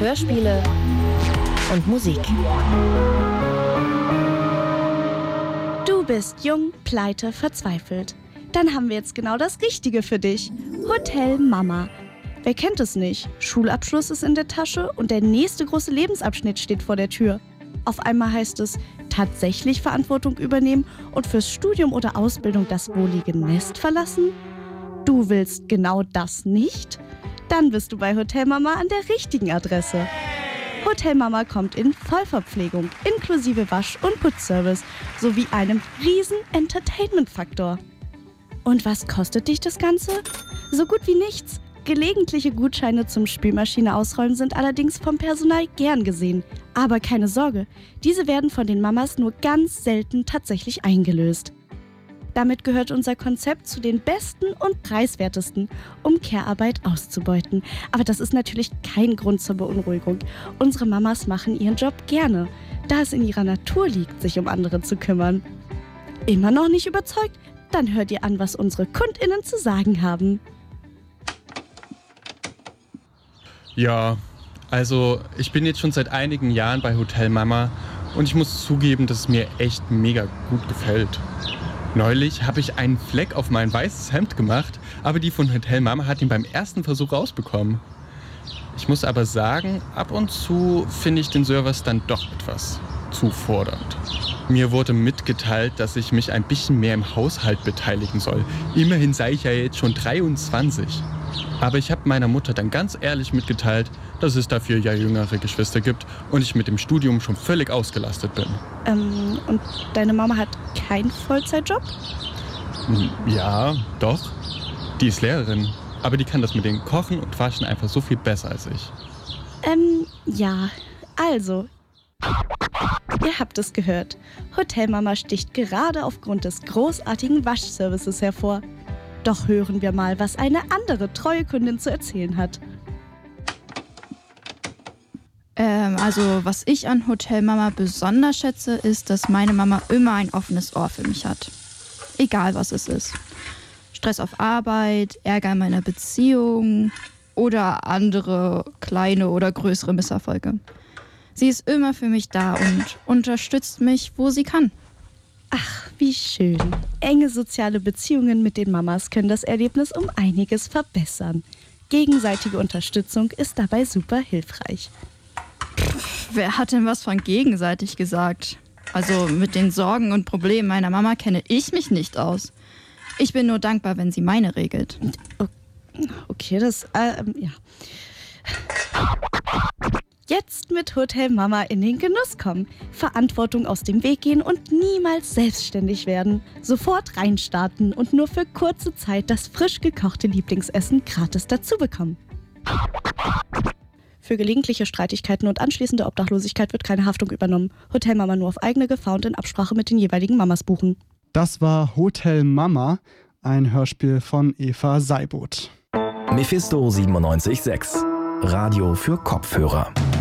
Hörspiele und Musik. Du bist jung, pleite, verzweifelt. Dann haben wir jetzt genau das Richtige für dich. Hotel Mama. Wer kennt es nicht? Schulabschluss ist in der Tasche und der nächste große Lebensabschnitt steht vor der Tür. Auf einmal heißt es, tatsächlich Verantwortung übernehmen und fürs Studium oder Ausbildung das wohlige Nest verlassen? Du willst genau das nicht? Dann bist du bei Hotel Mama an der richtigen Adresse. Hotel Mama kommt in Vollverpflegung, inklusive Wasch- und Putzservice sowie einem riesen Entertainment-Faktor. Und was kostet dich das Ganze? So gut wie nichts. Gelegentliche Gutscheine zum Spülmaschine ausräumen sind allerdings vom Personal gern gesehen. Aber keine Sorge, diese werden von den Mamas nur ganz selten tatsächlich eingelöst. Damit gehört unser Konzept zu den besten und preiswertesten, um Care-Arbeit auszubeuten. Aber das ist natürlich kein Grund zur Beunruhigung. Unsere Mamas machen ihren Job gerne, da es in ihrer Natur liegt, sich um andere zu kümmern. Immer noch nicht überzeugt? Dann hört ihr an, was unsere KundInnen zu sagen haben. Ja, also ich bin jetzt schon seit einigen Jahren bei Hotel Mama und ich muss zugeben, dass es mir echt mega gut gefällt. Neulich habe ich einen Fleck auf mein weißes Hemd gemacht, aber die von Hotel Mama hat ihn beim ersten Versuch rausbekommen. Ich muss aber sagen, ab und zu finde ich den Service dann doch etwas zu fordernd. Mir wurde mitgeteilt, dass ich mich ein bisschen mehr im Haushalt beteiligen soll. Immerhin sei ich ja jetzt schon 23. Aber ich habe meiner Mutter dann ganz ehrlich mitgeteilt, dass es dafür ja jüngere Geschwister gibt und ich mit dem Studium schon völlig ausgelastet bin. Und deine Mama hat keinen Vollzeitjob? Ja, doch. Die ist Lehrerin. Aber die kann das mit dem Kochen und Waschen einfach so viel besser als ich. Ja. Also, ihr habt es gehört. Hotel Mama sticht gerade aufgrund des großartigen Waschservices hervor. Doch hören wir mal, was eine andere treue Kundin zu erzählen hat. Also was ich an Hotel Mama besonders schätze, ist, dass meine Mama immer ein offenes Ohr für mich hat. Egal was es ist. Stress auf Arbeit, Ärger in meiner Beziehung oder andere kleine oder größere Misserfolge. Sie ist immer für mich da und unterstützt mich, wo sie kann. Ach, wie schön. Enge soziale Beziehungen mit den Mamas können das Erlebnis um einiges verbessern. Gegenseitige Unterstützung ist dabei super hilfreich. Wer hat denn was von gegenseitig gesagt? Also mit den Sorgen und Problemen meiner Mama kenne ich mich nicht aus. Ich bin nur dankbar, wenn sie meine regelt. Okay, ja. Jetzt mit Hotel Mama in den Genuss kommen, Verantwortung aus dem Weg gehen und niemals selbstständig werden. Sofort reinstarten und nur für kurze Zeit das frisch gekochte Lieblingsessen gratis dazu bekommen. Für gelegentliche Streitigkeiten und anschließende Obdachlosigkeit wird keine Haftung übernommen. Hotel Mama nur auf eigene Gefahr und in Absprache mit den jeweiligen Mamas buchen. Das war Hotel Mama, ein Hörspiel von Eva Seiboth. Mephisto 97.6, Radio für Kopfhörer.